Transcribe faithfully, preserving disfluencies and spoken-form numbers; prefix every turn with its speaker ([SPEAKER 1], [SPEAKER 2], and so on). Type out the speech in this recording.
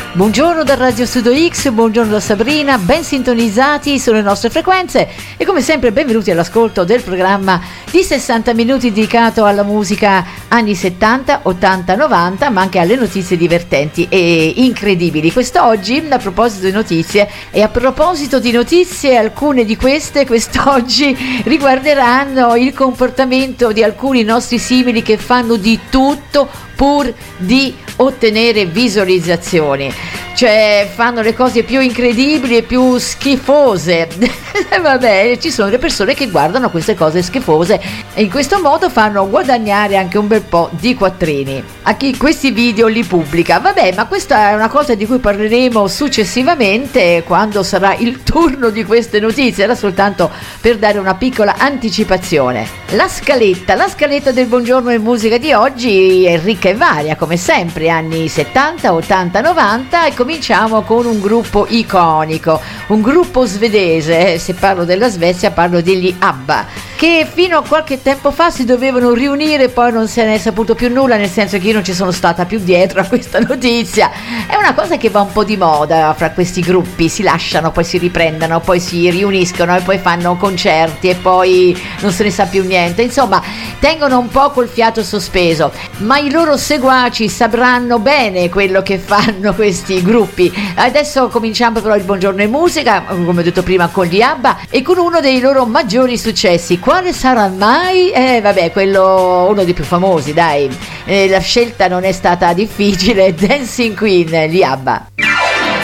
[SPEAKER 1] Buongiorno da Radio Studio X, buongiorno da Sabrina, ben sintonizzati sulle nostre frequenze e come sempre benvenuti all'ascolto del programma di sessanta minuti dedicato alla musica anni settanta, ottanta, novanta, ma anche alle notizie divertenti e incredibili. Quest'oggi, a proposito di notizie, e a proposito di notizie, alcune di queste quest'oggi riguarderanno il comportamento di alcuni nostri simili che fanno di tutto pur di ottenere visualizzazioni, cioè fanno le cose più incredibili e più schifose. Vabbè, ci sono le persone che guardano queste cose schifose e in questo modo fanno guadagnare anche un bel po' di quattrini a chi questi video li pubblica. Vabbè, ma questa è una cosa di cui parleremo successivamente quando sarà il turno di queste notizie. Era soltanto per dare una piccola anticipazione. La scaletta, la scaletta del Buongiorno e Musica di oggi è ricca e varia, come sempre, anni settanta, ottanta, novanta, e cominciamo con un gruppo iconico, un gruppo svedese. Se parlo della Svezia parlo degli ABBA, che fino a qualche tempo fa si dovevano riunire, poi non se ne è saputo più nulla, nel senso che io non ci sono stata più dietro a questa notizia. È una cosa che va un po' di moda fra questi gruppi, si lasciano, poi si riprendono, poi si riuniscono e poi fanno concerti e poi non se ne sa più niente. Insomma, tengono un po' col fiato sospeso, ma i loro seguaci sapranno bene quello che fanno questi gruppi. Adesso cominciamo però il Buongiorno e Musica, come ho detto prima, con gli ABBA e con uno dei loro maggiori successi. Quale sarà mai? Eh vabbè, quello, uno dei più famosi, dai. Eh, la scelta non è stata difficile. Dancing Queen, gli ABBA.